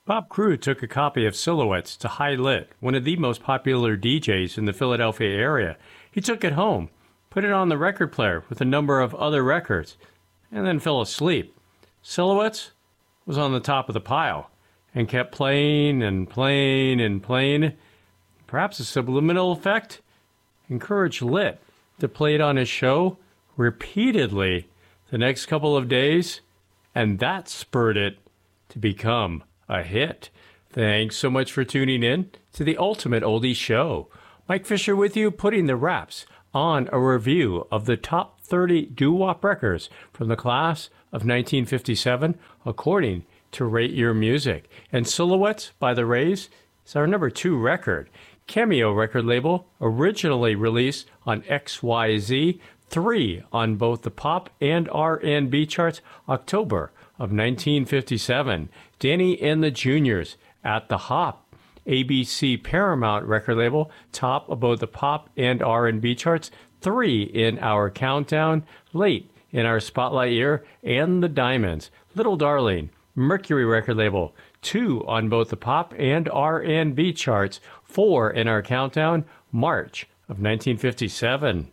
Bob Crew took a copy of Silhouettes to High Lit, one of the most popular DJs in the Philadelphia area. He took it home, put it on the record player with a number of other records, and then fell asleep. Silhouettes was on the top of the pile and kept playing and playing and playing. Perhaps a subliminal effect encouraged Lit to play it on his show repeatedly the next couple of days, and that spurred it to become a hit. Thanks so much for tuning in to the Ultimate Oldies Show. Mike Fisher with you, putting the wraps on a review of the top 30 doo-wop records from the class of 1957, according to Rate Your Music. And Silhouettes by the Rays is our number 2 record. Cameo record label, originally released on XYZ, 3 on both the pop and R&B charts, October of 1957. Danny and the Juniors at the Hop, ABC Paramount record label, top of both the pop and R&B charts, 3 in our countdown, late in our spotlight year, and the Diamonds, Little Darling, Mercury record label, 2 on both the pop and R&B charts, 4 in our countdown, March of 1957.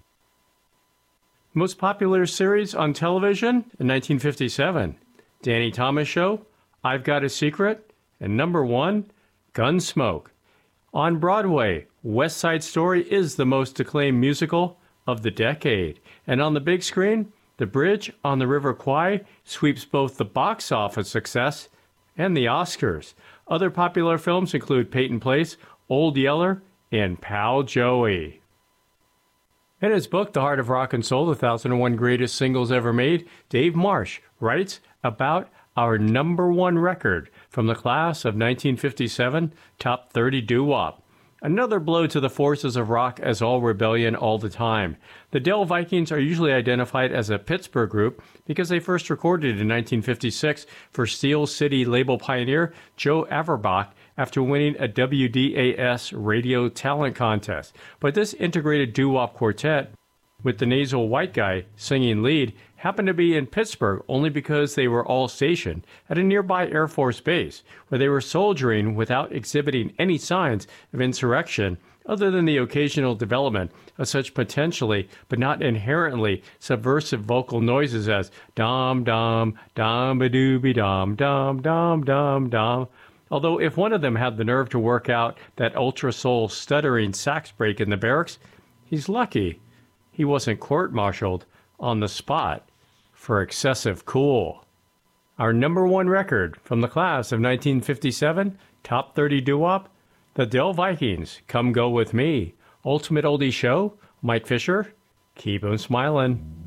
Most popular series on television in 1957, Danny Thomas Show, I've Got a Secret, and number 1, Gunsmoke. On Broadway, West Side Story is the most acclaimed musical of the decade. And on the big screen, The Bridge on the River Kwai sweeps both the box office success and the Oscars. Other popular films include Peyton Place, Old Yeller, and Pal Joey. In his book, The Heart of Rock and Soul, the 1001 Greatest Singles Ever Made, Dave Marsh writes about our number 1 record from the class of 1957, Top 30 Doo-Wop. Another blow to the forces of rock as all rebellion all the time. The Dell Vikings are usually identified as a Pittsburgh group because they first recorded in 1956 for Steel City label pioneer Joe Averbach after winning a WDAS radio talent contest. But this integrated doo-wop quartet, with the nasal white guy singing lead, happened to be in Pittsburgh only because they were all stationed at a nearby Air Force base, where they were soldiering without exhibiting any signs of insurrection other than the occasional development of such potentially but not inherently subversive vocal noises as dom dom dom ba doo be dom dom dom dom dom. Although if one of them had the nerve to work out that ultra soul stuttering sax break in the barracks, he's lucky he wasn't court-martialed on the spot for excessive cool. Our number 1 record from the class of 1957, Top 30 Doo-Wop, the Dell Vikings, Come Go With Me. Ultimate Oldie Show, Mike Fisher, keep 'em smiling.